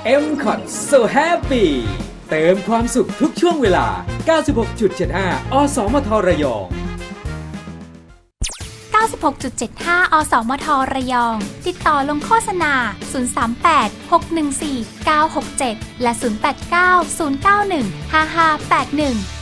M-Cot So Happy เติมความสุขทุกช่วงเวลา 96.75 อสมทระยอง 96.75 อสมทระยองติดต่อลงโฆษณา038 614 967และ089 091 5581